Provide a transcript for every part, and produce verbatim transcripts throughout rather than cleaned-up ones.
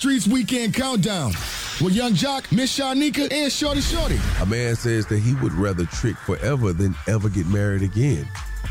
Streets Weekend Countdown with Young Jock, Miss Shanika, and Shorty Shorty. A man says that he would rather trick forever than ever get married again.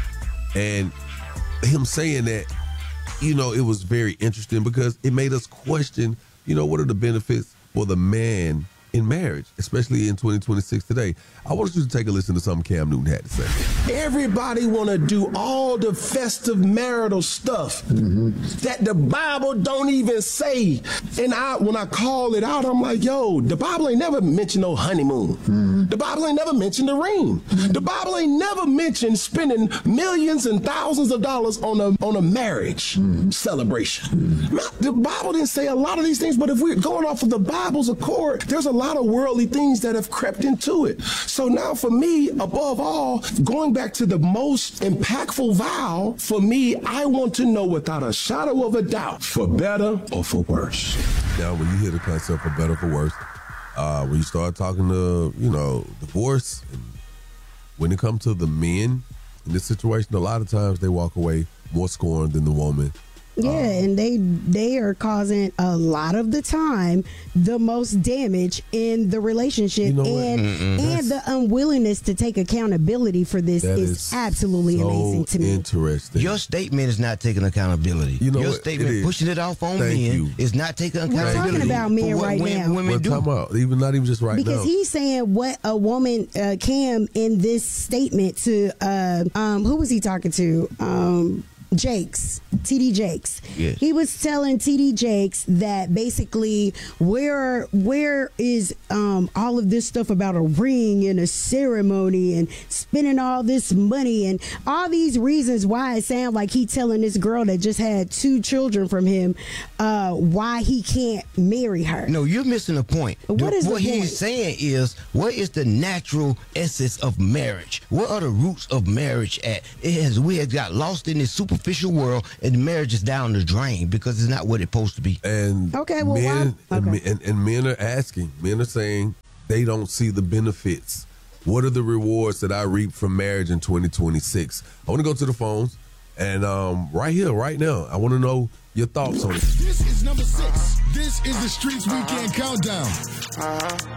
And him saying that, you know, it was very interesting because it made us question, you know, what are the benefits for the man in marriage, especially in twenty twenty-six today. I want you to take a listen to something Cam Newton had to say. Everybody want to do all the festive marital stuff mm-hmm. that the Bible don't even say. And I, when I call it out, I'm like, yo, the Bible ain't never mentioned no honeymoon. Mm-hmm. The Bible ain't never mentioned the ring. Mm-hmm. The Bible ain't never mentioned spending millions and thousands of dollars on a on a marriage mm-hmm. celebration. Mm-hmm. Now, the Bible didn't say a lot of these things, but if we're going off of the Bible's accord, there's a lot of worldly things that have crept into it. So now for me, above all, going back to the most impactful vow, for me, I want to know without a shadow of a doubt, for better or for worse. Now, when you hear the concept for better or for worse, uh, when you start talking to, you know, divorce, and when it comes to the men in this situation, a lot of times they walk away more scorned than the woman. Yeah, um, and they they are causing a lot of the time the most damage in the relationship, you know and Mm-mm. and the unwillingness to take accountability for this is, is absolutely so amazing to me. Interesting. Your statement is not taking accountability. You know Your what? statement it pushing it off on Thank men you. is not taking accountability. We're talking about men what right women, now. Women We're do. talking about even not even just right because now. Because he's saying what a woman, uh, Cam, in this statement to uh, um, who was he talking to? Um, Jakes, T D Jakes. Yes. He was telling T D Jakes that basically where where is um, all of this stuff about a ring and a ceremony and spending all this money and all these reasons why it sounds like he telling this girl that just had two children from him uh, why he can't marry her. No, you're missing the point. What is what the point? he's saying is, what is the natural essence of marriage? What are the roots of marriage at? It has we have got lost in this superficial world, and marriage is down the drain because it's not what it's supposed to be. And okay, well, men, why? And, okay. and, and men are asking, men are saying they don't see the benefits. What are the rewards that I reap from marriage in twenty twenty-six? I want to go to the phones, and um, right here, right now, I want to know your thoughts on it. This is number six. This is the Streets Weekend Countdown.